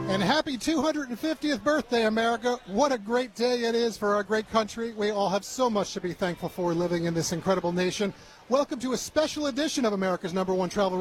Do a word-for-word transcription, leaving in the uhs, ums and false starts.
And happy two hundred fiftieth birthday, America. What a great day it is for our great country. We all have so much to be thankful for living in this incredible nation. Welcome to a special edition of America's number one travel